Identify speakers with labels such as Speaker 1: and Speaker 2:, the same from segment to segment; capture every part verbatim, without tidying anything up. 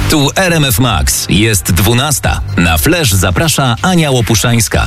Speaker 1: Tu R M F Max. Jest dwunasta. Na Flash zaprasza Ania Łopuszańska.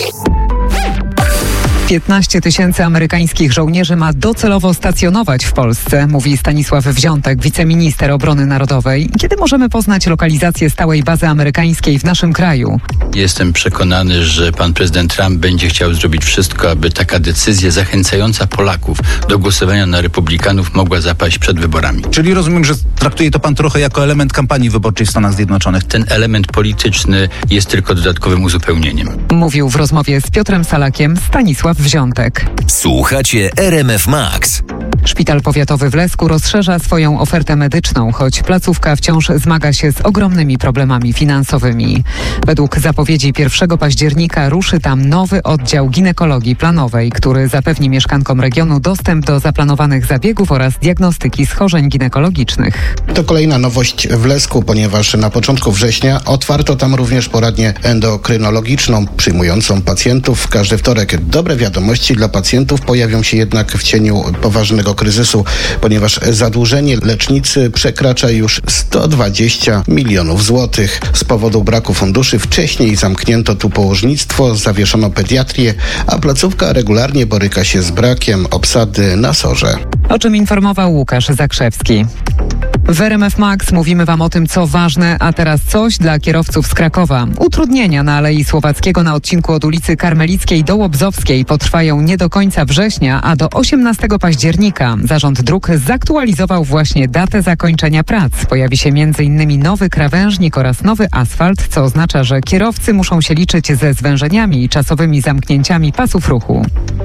Speaker 2: piętnaście tysięcy amerykańskich żołnierzy ma docelowo stacjonować w Polsce, mówi Stanisław Wziątek, wiceminister obrony narodowej. Kiedy możemy poznać lokalizację stałej bazy amerykańskiej w naszym kraju?
Speaker 3: Jestem przekonany, że pan prezydent Trump będzie chciał zrobić wszystko, aby taka decyzja zachęcająca Polaków do głosowania na republikanów mogła zapaść przed wyborami.
Speaker 4: Czyli rozumiem, że traktuje to pan trochę jako element kampanii wyborczej w Stanach Zjednoczonych.
Speaker 3: Ten element polityczny jest tylko dodatkowym uzupełnieniem.
Speaker 2: Mówił w rozmowie z Piotrem Salakiem Stanisław Wziątek.
Speaker 1: Słuchacie R M F Max.
Speaker 2: Szpital powiatowy w Lesku rozszerza swoją ofertę medyczną, choć placówka wciąż zmaga się z ogromnymi problemami finansowymi. Według zapowiedzi pierwszego października ruszy tam nowy oddział ginekologii planowej, który zapewni mieszkankom regionu dostęp do zaplanowanych zabiegów oraz diagnostyki schorzeń ginekologicznych.
Speaker 5: To kolejna nowość w Lesku, ponieważ na początku września otwarto tam również poradnię endokrynologiczną przyjmującą pacjentów w każdy wtorek. Dobre wiadomości dla pacjentów pojawią się jednak w cieniu poważnego kryzysu, ponieważ zadłużenie lecznicy przekracza już sto dwadzieścia milionów złotych. Z powodu braku funduszy wcześniej zamknięto tu położnictwo, zawieszono pediatrię, a placówka regularnie boryka się z brakiem obsady na sorze.
Speaker 2: O czym informował Łukasz Zakrzewski. W R M F Max mówimy Wam o tym, co ważne, a teraz coś dla kierowców z Krakowa. Utrudnienia na Alei Słowackiego na odcinku od ulicy Karmelickiej do Łobzowskiej potrwają nie do końca września, a do osiemnastego października. Zarząd Dróg zaktualizował właśnie datę zakończenia prac. Pojawi się między innymi nowy krawężnik oraz nowy asfalt, co oznacza, że kierowcy muszą się liczyć ze zwężeniami i czasowymi zamknięciami pasów ruchu.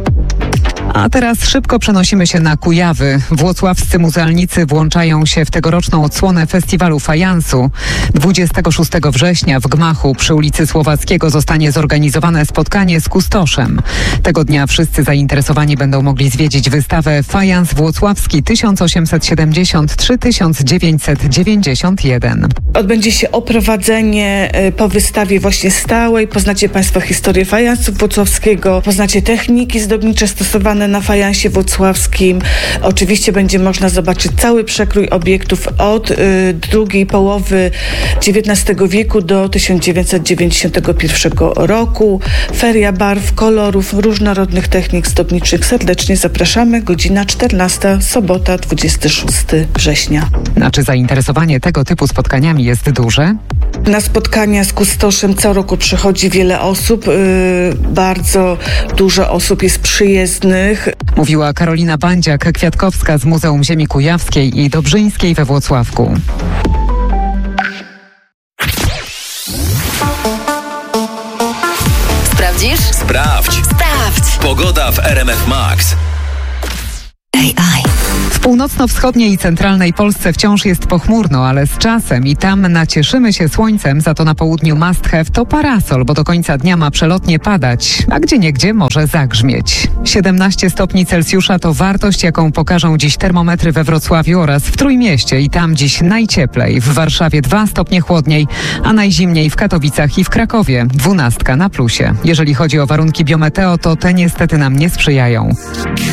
Speaker 2: A teraz szybko przenosimy się na Kujawy. Włocławscy muzealnicy włączają się w tegoroczną odsłonę festiwalu fajansu. dwudziestego szóstego września w gmachu przy ulicy Słowackiego zostanie zorganizowane spotkanie z kustoszem. Tego dnia wszyscy zainteresowani będą mogli zwiedzić wystawę Fajans Włocławski tysiąc osiemset siedemdziesiąt trzy do tysiąc dziewięćset dziewięćdziesiąt jeden.
Speaker 6: Odbędzie się oprowadzenie po wystawie właśnie stałej. Poznacie Państwo historię fajansu włocławskiego, poznacie techniki zdobnicze stosowane na fajansie włocławskim. Oczywiście będzie można zobaczyć cały przekrój obiektów od y, drugiej połowy dziewiętnastego wieku do tysiąc dziewięćset dziewięćdziesiątego pierwszego roku. Feria barw, kolorów, różnorodnych technik zdobniczych. Serdecznie zapraszamy. Godzina czternasta, sobota, dwudziestego szóstego września.
Speaker 2: A czy zainteresowanie tego typu spotkaniami jest duże?
Speaker 6: Na spotkania z kustoszem co roku przychodzi wiele osób. Yy, bardzo dużo osób jest przyjezdnych.
Speaker 2: Mówiła Karolina Bandziak-Kwiatkowska z Muzeum Ziemi Kujawskiej i Dobrzyńskiej we Włocławku.
Speaker 7: Sprawdzisz?
Speaker 1: Sprawdź.
Speaker 7: Sprawdź!
Speaker 1: Pogoda w R M F Max.
Speaker 7: A I.
Speaker 2: W północno-wschodniej i centralnej Polsce wciąż jest pochmurno, ale z czasem i tam nacieszymy się słońcem, za to na południu must have to parasol, bo do końca dnia ma przelotnie padać, a gdzieniegdzie może zagrzmieć. siedemnaście stopni Celsjusza to wartość, jaką pokażą dziś termometry we Wrocławiu oraz w Trójmieście i tam dziś najcieplej, w Warszawie dwa stopnie chłodniej, a najzimniej w Katowicach i w Krakowie, dwunastka na plusie. Jeżeli chodzi o warunki biometeo, to te niestety nam nie sprzyjają.